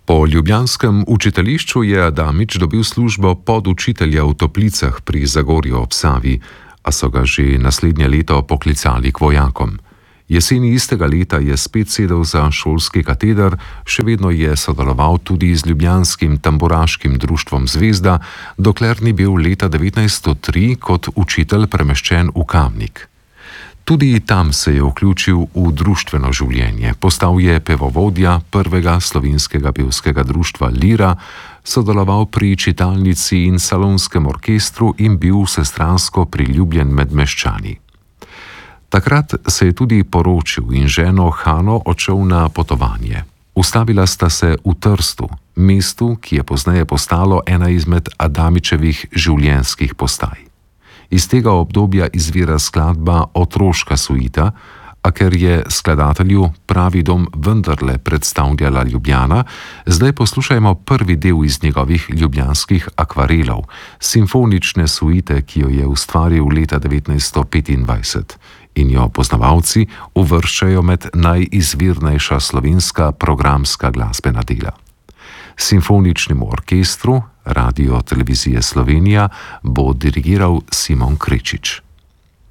Po ljubljanskem učiteljišču je Adamič dobil službo podučitelja v Toplicah pri Zagorju ob Savi, a so ga že naslednje leto poklicali k vojakom. Jeseni istega leta je spet sedel za šolski kateder, še vedno je sodeloval tudi z ljubljanskim tamburaškim društvom Zvezda, dokler ni bil leta 1903 kot učitelj premeščen v Kamnik. Tudi tam se je vključil v društveno življenje. Postal je pevovodja prvega slovenskega pevskega društva Lira, sodeloval pri čitalnici in salonskem orkestru in bil vsestransko priljubljen med meščani. Takrat se je tudi poročil in ženo Hano odšel na potovanje. Ustavila sta se v Trstu, mestu, ki je pozneje postalo ena izmed Adamičevih življenjskih postaj. Iz tega obdobja izvira skladba Otroška suita, a ker je skladatelju pravi dom vendarle predstavljala Ljubljana, zdaj poslušajmo prvi del iz njegovih ljubljanskih akvarelov, simfonične suite, ki jo je ustvaril leta 1925 in jo poznavalci uvrščajo med najizvirnejša slovenska programska glasbena dela. Simfoničnemu orkestru Radio Televizije Slovenija bo dirigiral Simon Krečič.